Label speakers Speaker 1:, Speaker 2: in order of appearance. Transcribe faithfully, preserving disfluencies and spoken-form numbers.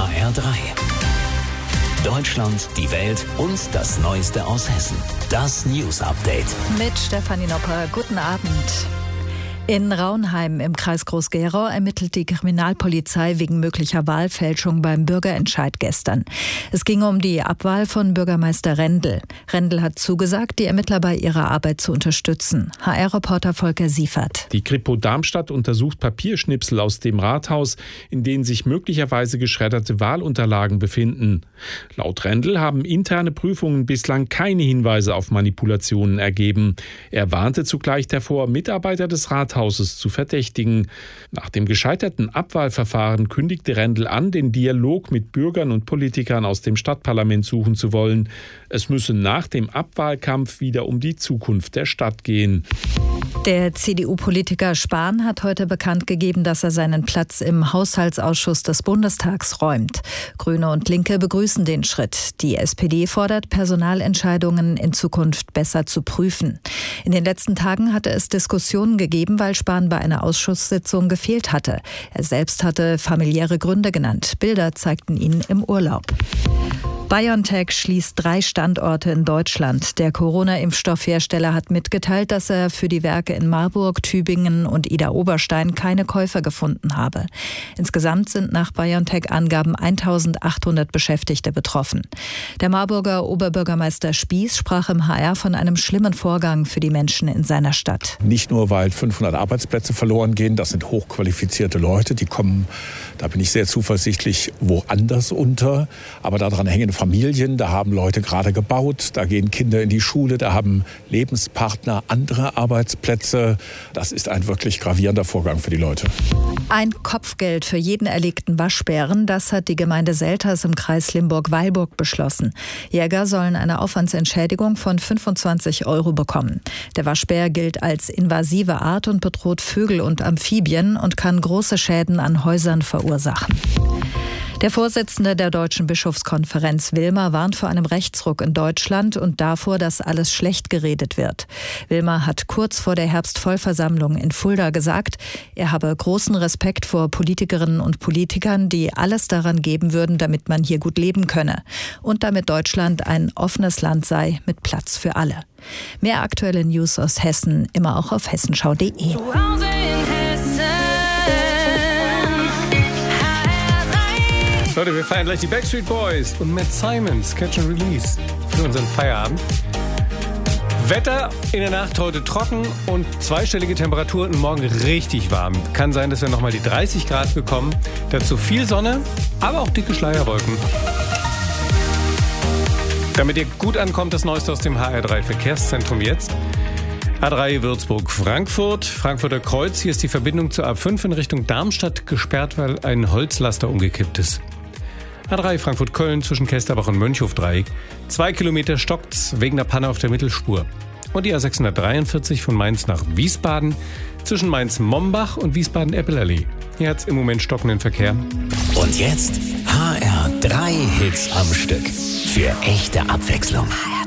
Speaker 1: H R drei. Deutschland, die Welt und das Neueste aus Hessen. Das News Update.
Speaker 2: Mit Stefanie Nopper. Guten Abend. In Raunheim im Kreis Groß-Gerau ermittelt die Kriminalpolizei wegen möglicher Wahlfälschung beim Bürgerentscheid gestern. Es ging um die Abwahl von Bürgermeister Rendel. Rendel hat zugesagt, die Ermittler bei ihrer Arbeit zu unterstützen. H R-Reporter Volker Siefert.
Speaker 3: Die Kripo Darmstadt untersucht Papierschnipsel aus dem Rathaus, in denen sich möglicherweise geschredderte Wahlunterlagen befinden. Laut Rendel haben interne Prüfungen bislang keine Hinweise auf Manipulationen ergeben. Er warnte zugleich davor, Mitarbeiter des Rathauses zu verdächtigen. Nach dem gescheiterten Abwahlverfahren kündigte Rendel an, den Dialog mit Bürgern und Politikern aus dem Stadtparlament suchen zu wollen. Es müsse nach dem Abwahlkampf wieder um die Zukunft der Stadt gehen.
Speaker 2: Der C D U-Politiker Spahn hat heute bekannt gegeben, dass er seinen Platz im Haushaltsausschuss des Bundestags räumt. Grüne und Linke begrüßen den Schritt. Die S P D fordert, Personalentscheidungen in Zukunft besser zu prüfen. In den letzten Tagen hatte es Diskussionen gegeben, weil Spahn bei einer Ausschusssitzung gefehlt hatte. Er selbst hatte familiäre Gründe genannt. Bilder zeigten ihn im Urlaub. BioNTech schließt drei Standorte in Deutschland. Der Corona-Impfstoffhersteller hat mitgeteilt, dass er für die Werke in Marburg, Tübingen und Idar-Oberstein keine Käufer gefunden habe. Insgesamt sind nach BioNTech-Angaben eintausendachthundert Beschäftigte betroffen. Der Marburger Oberbürgermeister Spieß sprach im H R von einem schlimmen Vorgang für die Menschen in seiner Stadt.
Speaker 4: Nicht nur, weil fünfhundert Arbeitsplätze verloren gehen, das sind hochqualifizierte Leute, die kommen, da bin ich sehr zuversichtlich, woanders unter, aber daran hängen Familien, da haben Leute gerade gebaut, da gehen Kinder in die Schule, da haben Lebenspartner andere Arbeitsplätze. Das ist ein wirklich gravierender Vorgang für die Leute.
Speaker 2: Ein Kopfgeld für jeden erlegten Waschbären, das hat die Gemeinde Selters im Kreis Limburg-Weilburg beschlossen. Jäger sollen eine Aufwandsentschädigung von fünfundzwanzig Euro bekommen. Der Waschbär gilt als invasive Art und bedroht Vögel und Amphibien und kann große Schäden an Häusern verursachen. Der Vorsitzende der Deutschen Bischofskonferenz Wilmer warnt vor einem Rechtsruck in Deutschland und davor, dass alles schlecht geredet wird. Wilmer hat kurz vor der Herbstvollversammlung in Fulda gesagt, er habe großen Respekt vor Politikerinnen und Politikern, die alles daran geben würden, damit man hier gut leben könne und damit Deutschland ein offenes Land sei mit Platz für alle. Mehr aktuelle News aus Hessen immer auch auf hessenschau punkt de.
Speaker 5: Leute, wir feiern gleich die Backstreet Boys und Matt Simons, Catch and Release, für unseren Feierabend. Wetter in der Nacht heute trocken und zweistellige Temperaturen und morgen richtig warm. Kann sein, dass wir nochmal die dreißig Grad bekommen. Dazu viel Sonne, aber auch dicke Schleierwolken. Damit ihr gut ankommt, das Neueste aus dem H R drei Verkehrszentrum jetzt. A drei Würzburg-Frankfurt, Frankfurter Kreuz. Hier ist die Verbindung zur A fünf in Richtung Darmstadt gesperrt, weil ein Holzlaster umgekippt ist. A drei Frankfurt-Köln zwischen Kesterbach und Mönchhof-Dreieck. Zwei Kilometer stockt's wegen der Panne auf der Mittelspur. Und die A sechshundertdreiundvierzig von Mainz nach Wiesbaden zwischen Mainz-Mombach und Wiesbaden-Eppelallee. Hier hat's im Moment stockenden Verkehr.
Speaker 1: Und jetzt H R drei Hits am Stück. Für echte Abwechslung.